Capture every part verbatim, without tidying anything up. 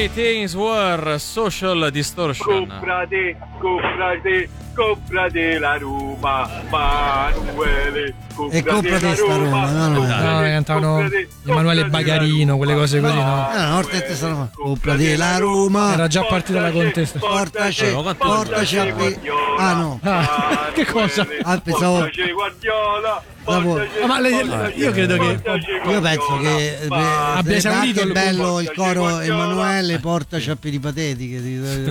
Three Things War, Social Distortion. Comprate, comprate, comprate la Roma, Manuele. E comprate sta Roma, no, no. No, cantavano Emanuele Bagarino, quelle cose così, no? Eh, una volta che sta Roma. Comprate la Roma. Era già partita la contesta. Portaci, portaci a pe- Ah no. Ah, che cosa? Ah, pensavo. Guardiola. Dopo- Ah, ma le- io credo che Io penso che eh, abbia esaurito anche il- bello il coro Emanuele portaci a peripatetiche.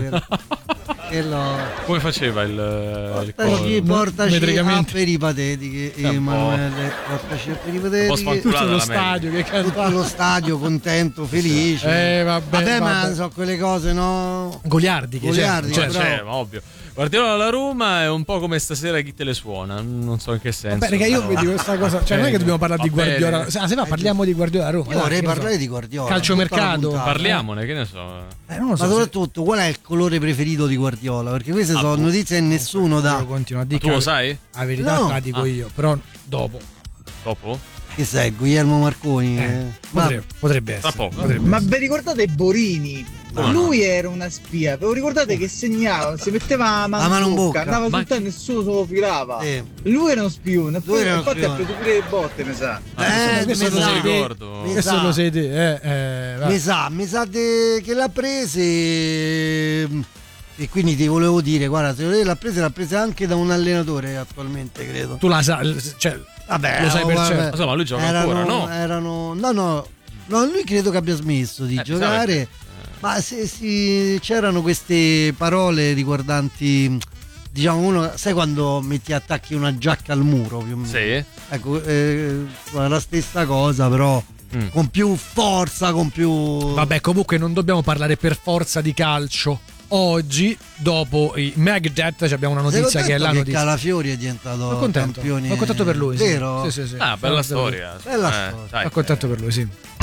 Come faceva il, il Portaci, coro? portaci a Metricamente. peripatetiche un po'. Emanuele, portaci a Un po' peripatetiche. sfanculata tutto lo la stadio che Tutto cantava. lo stadio contento, felice. Eh, vabbè, Vabbè, ma vabbè. so quelle cose, no? Goliardi che Goliardi, c'è. Cioè, bravo. cioè, ma ovvio. Guardiola alla Roma è un po' come stasera chi te le suona, non so in che senso. Beh, raga, io però. vedi questa cosa, cioè non è che dobbiamo parlare di Va bene. Guardiola. Ah, se va parliamo di Guardiola a Roma. Io dai, vorrei che ne so. parlare di Guardiola. Calciomercato. tutta la puntata. Parliamone, che ne so. Eh, non lo so. Ma se- soprattutto, qual è il colore preferito di Guardiola? Perché queste sono boh. notizie che nessuno Io dà. continuo a dire Tu lo sai? La verità No. la dico Ah. io, però dopo. Dopo? Che sei, Guglielmo Marconi? Eh, eh? Ma potrebbe, potrebbe essere. Tra poco. potrebbe Ma vi ricordate Borini? No, Lui era una spia, ve lo ricordate che segnava, si metteva la mano, La mano in bocca. andava Ma sul tempo e nessuno se lo filava. Sì. Lui era uno spione, Lui era uno infatti ha spione. preso pure le botte, mi sa. Eh, questo mi lo sa, sai te. ricordo. mi Questo sa, lo sei te, eh, eh, va. mi sa, mi sa de- che l'ha prese ehm, e quindi ti volevo dire, guarda, se l'ha presa l'ha presa anche da un allenatore attualmente, credo. Tu la sai, cioè, Vabbè, lo sai per vabbè. certo. Insomma, lui gioca erano, ancora, no? Erano, no, no, no, lui credo che abbia smesso di Eh, giocare. pensavo che- Ma se, si, c'erano queste parole riguardanti, diciamo, uno, sai quando metti attacchi una giacca al muro più o meno? Sì. Ecco, eh, la stessa cosa, però Mm. con più forza, con più. Vabbè, comunque non dobbiamo parlare per forza di calcio. Oggi, dopo i Magdet, abbiamo una Sei notizia che è la contento notizia. Calafiori è diventato Sono contento. campione. Sono contento per lui. Sì. Vero? Sì, sì, sì. Ah, bella Sono contento per lui. storia. Bella Eh, storia. dai. Sono contento per lui, sì.